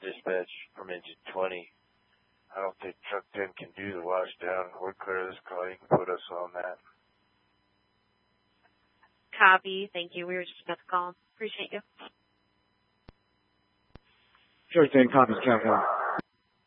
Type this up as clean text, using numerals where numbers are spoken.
dispatch from engine 20. I don't think truck 10 can do the wash down. We're clear of this call. You can put us on that. Copy. Thank you. We were just about to call. Appreciate you. Sure thing. Copy, Captain.